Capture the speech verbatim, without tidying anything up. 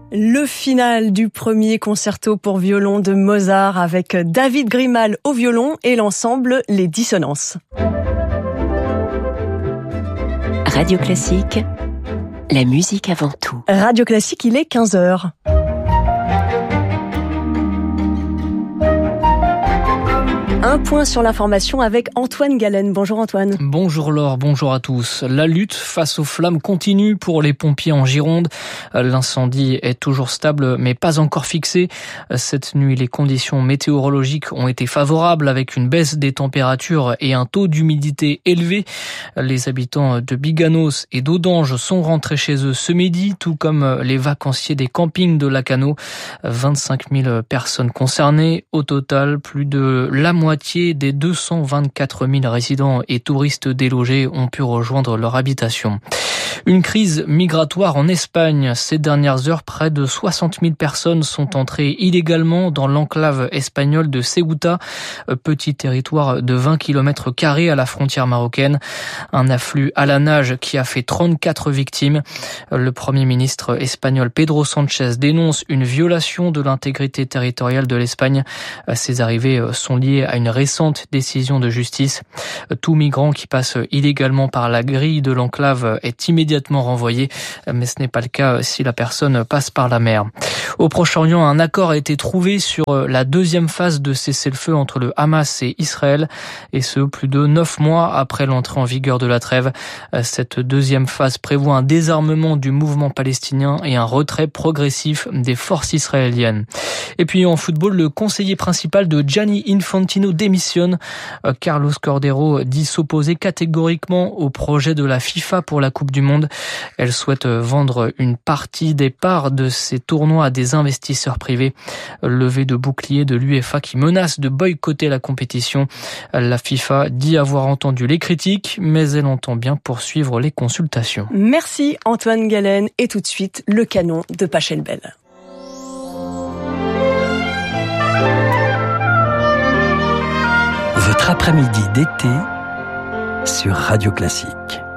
Le final du premier concerto pour violon de Mozart avec David Grimal au violon et l'ensemble Les Dissonances. Radio Classique, la musique avant tout. Radio Classique, il est quinze heures. Un point sur l'information avec Antoine Galen. Bonjour Antoine. Bonjour Laure, bonjour à tous. La lutte face aux flammes continue pour les pompiers en Gironde. L'incendie est toujours stable mais pas encore fixé. Cette nuit, les conditions météorologiques ont été favorables avec une baisse des températures et un taux d'humidité élevé. Les habitants de Biganos et d'Audange sont rentrés chez eux ce midi, tout comme les vacanciers des campings de Lacanau. vingt-cinq mille personnes concernées. Au total, plus de la moitié des deux cent vingt-quatre mille résidents et touristes délogés ont pu rejoindre leur habitation. Une crise migratoire en Espagne. Ces dernières heures, près de soixante mille personnes sont entrées illégalement dans l'enclave espagnole de Ceuta, petit territoire de vingt kilomètres carrés à la frontière marocaine. Un afflux à la nage qui a fait trente-quatre victimes. Le Premier ministre espagnol Pedro Sánchez dénonce une violation de l'intégrité territoriale de l'Espagne. Ces arrivées sont liées à une récente décision de justice. Tout migrant qui passe illégalement par la grille de l'enclave est immédiatement renvoyé, mais ce n'est pas le cas si la personne passe par la mer. Au Proche-Orient, un accord a été trouvé sur la deuxième phase de cessez-le-feu entre le Hamas et Israël, et ce, plus de neuf mois après l'entrée en vigueur de la trêve. Cette deuxième phase prévoit un désarmement du mouvement palestinien et un retrait progressif des forces israéliennes. Et puis en football, le conseiller principal de Gianni Infantino démissionne. Carlos Cordeiro dit s'opposer catégoriquement au projet de la FIFA pour la Coupe du Monde. Elle souhaite vendre une partie des parts de ces tournois à des investisseurs privés. Levée de bouclier de l'UEFA qui menace de boycotter la compétition. La FIFA dit avoir entendu les critiques, mais elle entend bien poursuivre les consultations. Merci Antoine Galen. Et tout de suite, le canon de Pachelbel. Votre après-midi d'été sur Radio Classique.